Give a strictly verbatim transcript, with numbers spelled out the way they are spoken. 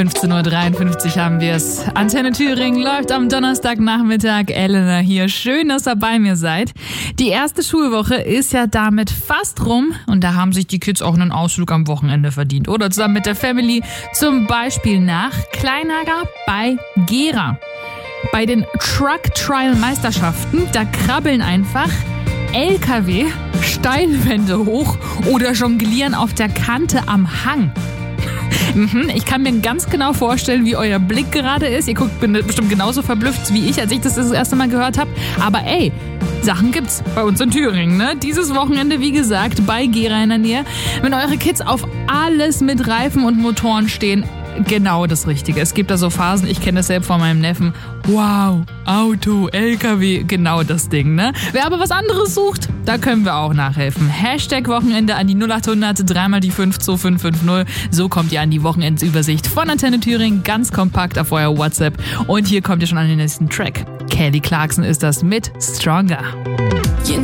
fünfzehn Uhr dreiundfünfzig haben wir es. Antenne Thüringen läuft am Donnerstagnachmittag. Elena hier. Schön, dass ihr bei mir seid. Die erste Schulwoche ist ja damit fast rum und da haben sich die Kids auch einen Ausflug am Wochenende verdient. Oder zusammen mit der Family, zum Beispiel nach Kleinhager bei Gera. Bei den Truck Trial Meisterschaften, da krabbeln einfach L K W Steilwände hoch oder jonglieren auf der Kante am Hang. Ich kann mir ganz genau vorstellen, wie euer Blick gerade ist. Ihr guckt bestimmt genauso verblüfft wie ich, als ich das das erste Mal gehört habe. Aber ey, Sachen gibt's bei uns in Thüringen, ne? Dieses Wochenende, wie gesagt, bei Gera in der Nähe. Wenn eure Kids auf alles mit Reifen und Motoren stehen, genau das Richtige. Es gibt da so Phasen, ich kenne das selbst von meinem Neffen. Wow, Auto, L K W, genau das Ding, ne? Wer aber was anderes sucht, da können wir auch nachhelfen. Hashtag Wochenende an die null acht hundert, dreimal die fünf zwei fünf fünf null. So kommt ihr an die Wochenendsübersicht von Antenne Thüringen, ganz kompakt auf euer WhatsApp. Und hier kommt ihr schon an den nächsten Track. Kelly Clarkson ist das mit Stronger.